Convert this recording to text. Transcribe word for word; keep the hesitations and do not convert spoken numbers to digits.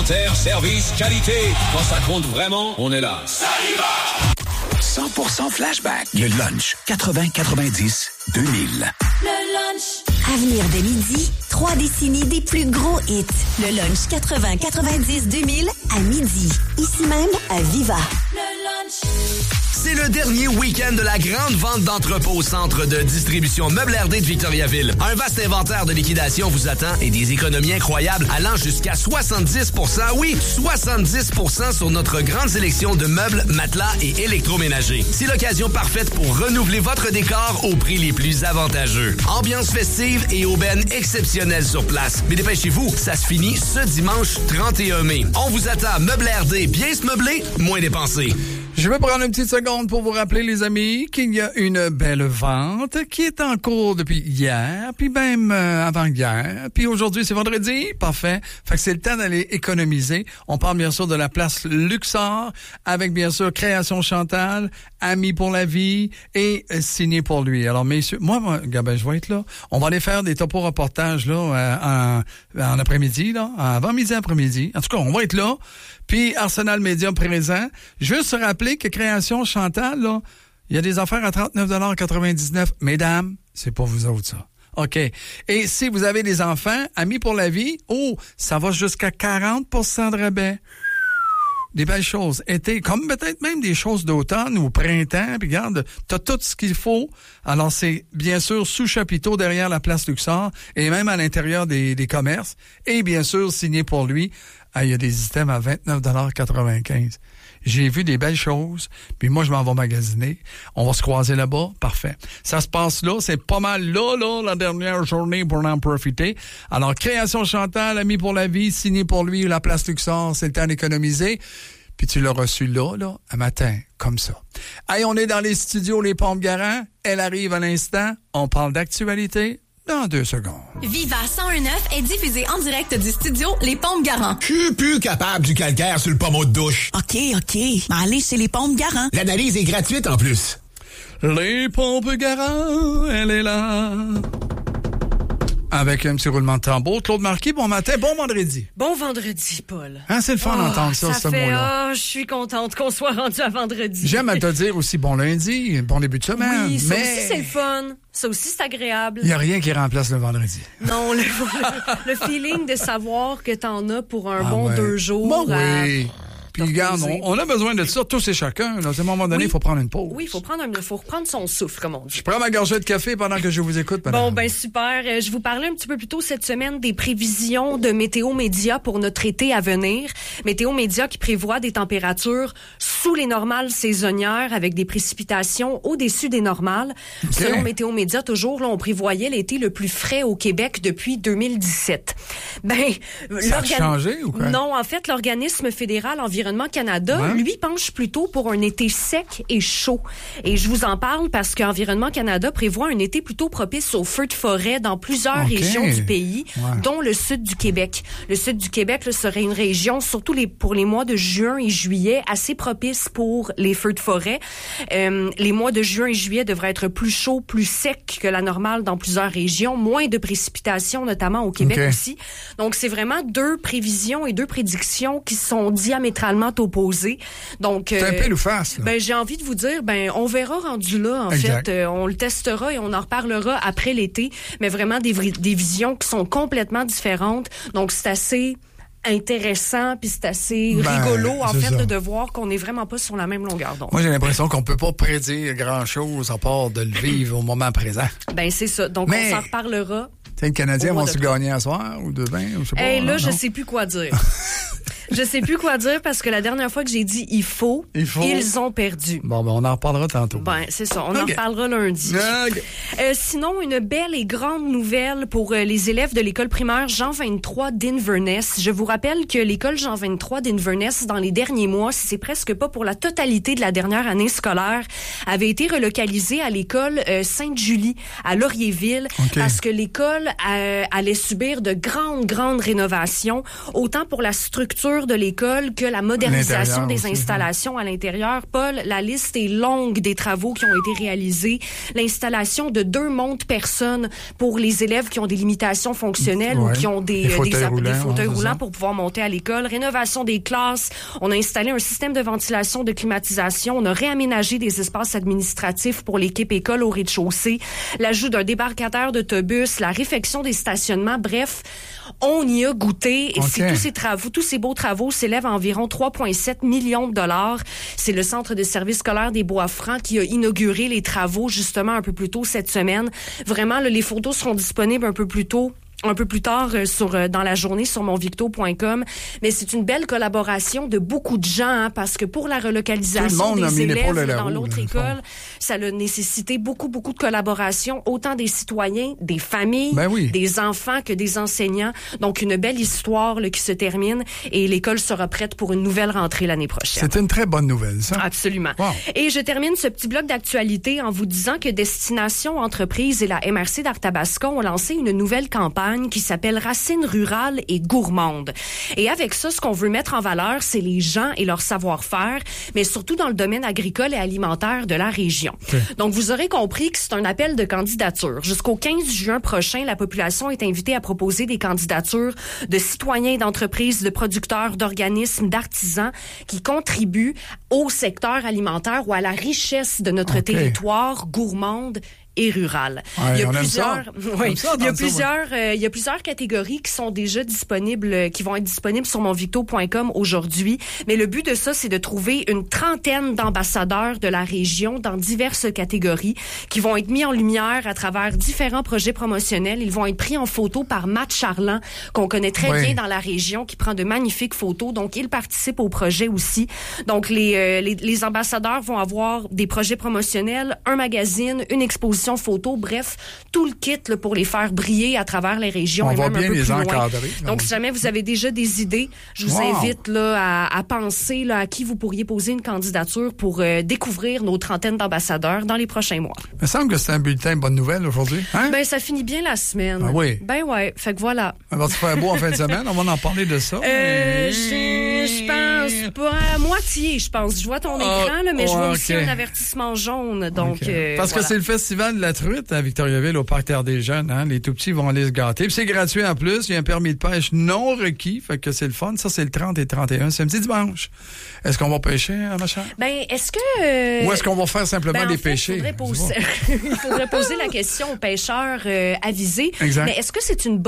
Commentaires, service, qualité. Quand ça compte vraiment, on est là. Ça y va! cent pour cent Flashback. Le lunch. quatre-vingts quatre-vingt-dix deux mille. Le lunch. À venir de midi, trois décennies des plus gros hits. Le lunch quatre-vingts quatre-vingt-dix deux mille à midi. Ici même à Viva. Le lunch. C'est le dernier week-end de la grande vente d'entrepôt au centre de distribution Meubles R D de Victoriaville. Un vaste inventaire de liquidation vous attend et des économies incroyables allant jusqu'à soixante-dix pour cent. Oui, soixante-dix pour cent sur notre grande sélection de meubles, matelas et électroménagers. C'est l'occasion parfaite pour renouveler votre décor au prix les plus avantageux. Ambiance festive et aubaine exceptionnelle sur place. Mais dépêchez-vous, ça se finit ce dimanche trente et un mai. On vous attend Meubles R D, bien se meubler, moins dépensé. Je vais prendre une petite seconde pour vous rappeler, les amis, qu'il y a une belle vente qui est en cours depuis hier, puis même euh, avant-hier. Puis aujourd'hui, c'est vendredi. Parfait. Fait que c'est le temps d'aller économiser. On parle bien sûr de la place Luxor, avec bien sûr Création Chantal, Amis pour la vie et euh, Signé pour lui. Alors, messieurs, moi, moi ben, je vais être là. On va aller faire des topos reportages là euh, en, en après-midi, là, avant-midi, après-midi. En tout cas, on va être là. Puis Arsenal Média présent. Juste se rappeler que Création Chantal, là, il y a des affaires à trente-neuf dollars quatre-vingt-dix-neuf. Mesdames, c'est pour vous autres, ça. OK. Et si vous avez des enfants, Amis pour la vie, oh, ça va jusqu'à quarante pour cent de rabais. Des belles choses. Été, comme peut-être même des choses d'automne ou printemps. Puis regarde, t'as tout ce qu'il faut. Alors, c'est bien sûr sous chapiteau derrière la place Luxor et même à l'intérieur des, des commerces. Et bien sûr, signé pour lui. Ah, il y a des items à vingt-neuf dollars quatre-vingt-quinze. J'ai vu des belles choses, puis moi, je m'en vais magasiner. On va se croiser là-bas. Parfait. Ça se passe là. C'est pas mal là, là, la dernière journée pour en profiter. Alors, Création Chantal, Amis pour la vie, signé pour lui, la place Luxor, c'est le temps d'économiser. Puis tu l'as reçu là, là, un matin, comme ça. Hey, on est dans les studios Les Pompes-Garant. Elle arrive à l'instant. On parle d'actualité. Dans deux secondes. Viva cent un neuf est diffusé en direct du studio Les Pompes-Garant. Je suis plus capable du calcaire sur le pommeau de douche. OK, OK. Mais allez chez Les Pompes-Garant. L'analyse est gratuite en plus. Les Pompes-Garant, elle est là. Avec un petit roulement de tambour. Claude Marquis, bon matin, bon vendredi. Bon vendredi, Paul. Hein, c'est le fun oh, d'entendre ça, ça ce fait, mot-là. Oh, je suis contente qu'on soit rendu à vendredi. J'aime à te dire aussi bon lundi, bon début de semaine. Oui, ça mais... aussi, c'est le fun. Ça aussi, c'est agréable. Il n'y a rien qui remplace le vendredi. Non, le, le, le feeling de savoir que t'en as pour un ah bon ouais. deux jours. Bon, à... oui. Puis regarde, on, on a besoin de ça, tous et chacun. Là, à un moment donné, il oui. faut prendre une pause. Oui, il faut prendre un, faut reprendre son souffle, comme on dit. Je prends ma gorgée de café pendant que je vous écoute, madame. Bon, ben super. Euh, je vous parlais un petit peu plus tôt cette semaine des prévisions de Météo Média pour notre été à venir. Météo Média qui prévoit des températures sous les normales saisonnières avec des précipitations au-dessus des normales. Okay. Selon Météo Média, toujours, là, on prévoyait l'été le plus frais au Québec depuis deux mille dix-sept. Ben, ça a changé ou quoi? Non, en fait, l'organisme fédéral Environnement Canada, ouais. lui, penche plutôt pour un été sec et chaud. Et je vous en parle parce qu'Environnement Canada prévoit un été plutôt propice aux feux de forêt dans plusieurs okay. régions du pays, ouais. dont le sud du Québec. Le sud du Québec là, serait une région, surtout les, pour les mois de juin et juillet, assez propice pour les feux de forêt. Euh, les mois de juin et juillet devraient être plus chauds, plus secs que la normale dans plusieurs régions, moins de précipitations, notamment au Québec okay. aussi. Donc, c'est vraiment deux prévisions et deux prédictions qui sont diamétralement opposées. Donc, c'est un pile ou face. Là. Ben, j'ai envie de vous dire, ben, on verra rendu là, en exact. fait. Euh, on le testera et on en reparlera après l'été. Mais vraiment des, des visions qui sont complètement différentes. Donc, c'est assez intéressant puis c'est assez ben, rigolo en fait là, de voir qu'on n'est vraiment pas sur la même longueur d'onde. Moi j'ai l'impression qu'on peut pas prédire grand chose à part de le vivre au moment présent. Ben c'est ça. Donc mais, on s'en reparlera. T'sais, les Canadiens vont se gagner un soir ou demain ou je sais pas. Hey, là non, je non. sais plus quoi dire. Je sais plus quoi dire parce que la dernière fois que j'ai dit il faut, il faut. ils ont perdu. Bon, ben on en reparlera tantôt. Ben, c'est ça. On okay. en reparlera lundi. Okay. Euh, sinon, une belle et grande nouvelle pour euh, les élèves de l'école primaire Jean vingt-trois d'Inverness. Je vous rappelle que l'école Jean vingt-trois d'Inverness, dans les derniers mois, si c'est presque pas pour la totalité de la dernière année scolaire, avait été relocalisée à l'école euh, Sainte-Julie, à Laurierville, okay. parce que l'école euh, allait subir de grandes, grandes rénovations, autant pour la structure réouverture de l'école que la modernisation des aussi, installations à l'intérieur. Paul, la liste est longue des travaux qui ont été réalisés. L'installation de deux monte-personnes pour les élèves qui ont des limitations fonctionnelles ouais. ou qui ont des, des fauteuils des, roulants, des fauteuils ouais, roulants pour pouvoir monter à l'école. Rénovation des classes. On a installé un système de ventilation, de climatisation. On a réaménagé des espaces administratifs pour l'équipe école au rez-de-chaussée. L'ajout d'un débarcadère d'autobus, la réfection des stationnements. Bref, on y a goûté. Et okay. tous ces travaux, tous ces beaux travaux s'élèvent à environ trois virgule sept millions de dollars. C'est le Centre de services scolaires des Bois-Francs qui a inauguré les travaux justement un peu plus tôt cette semaine. Vraiment, là, les photos seront disponibles un peu plus tôt. un peu plus tard euh, sur euh, dans la journée sur mon victo point com, mais c'est une belle collaboration de beaucoup de gens hein, parce que pour la relocalisation le des élèves dans roue, l'autre là, école, ça a nécessité beaucoup beaucoup de collaboration, autant des citoyens, des familles, ben oui. des enfants que des enseignants. Donc une belle histoire là, qui se termine et l'école sera prête pour une nouvelle rentrée l'année prochaine. C'est une très bonne nouvelle ça. Absolument. Wow. Et je termine ce petit bloc d'actualité en vous disant que Destination Entreprise et la M R C d'Arthabasca ont lancé une nouvelle campagne qui s'appelle Racines rurales et gourmandes. Et avec ça, ce qu'on veut mettre en valeur, c'est les gens et leur savoir-faire, mais surtout dans le domaine agricole et alimentaire de la région. Okay. Donc, vous aurez compris que c'est un appel de candidature. Jusqu'au quinze juin prochain, la population est invitée à proposer des candidatures de citoyens, d'entreprises, de producteurs, d'organismes, d'artisans qui contribuent au secteur alimentaire ou à la richesse de notre okay. territoire gourmande et rural. Ouais, il y a on plusieurs, aime ça. oui, aime ça, il y a ça, plusieurs, euh, il y a plusieurs catégories qui sont déjà disponibles, euh, qui vont être disponibles sur mon victo point com aujourd'hui. Mais le but de ça, c'est de trouver une trentaine d'ambassadeurs de la région dans diverses catégories qui vont être mis en lumière à travers différents projets promotionnels. Ils vont être pris en photo par Matt Charland, qu'on connaît très oui. bien dans la région, qui prend de magnifiques photos. Donc, il participe au projet aussi. Donc, les, euh, les, les ambassadeurs vont avoir des projets promotionnels, un magazine, une exposition photo, bref, tout le kit là, pour les faire briller à travers les régions on et va même bien un peu les plus encadrer. loin. Donc, si jamais vous avez déjà des idées, je vous wow. invite là, à, à penser là, à qui vous pourriez poser une candidature pour euh, découvrir nos trentaines d'ambassadeurs dans les prochains mois. Il me semble que c'est un bulletin de bonne nouvelle aujourd'hui. Hein? Ben, ça finit bien la semaine. Ah oui? Ben ouais, fait que voilà. Ça va se faire beau en fin de semaine, on va en parler de ça. Euh, je, je pense pas à moitié, je pense. Je vois ton oh, écran, là, mais oh, je vois okay. aussi un avertissement jaune. Donc, okay. euh, Parce voilà. que c'est le festival de la truite à Victoriaville au Parc Terre des Jeunes. Hein? Les tout-petits vont aller se gâter. Puis c'est gratuit en plus. Il y a un permis de pêche non requis. Fait que c'est le fun. Ça, c'est le trente et trente et un. C'est un petit dimanche. Est-ce qu'on va pêcher, hein, ma chère? Ben, est-ce que... Euh... Ou est-ce qu'on va faire simplement ben, des fait, pêchés? Il faudrait poser, il faudrait poser la question aux pêcheurs euh, avisés. Exact. Mais est-ce que c'est une bonne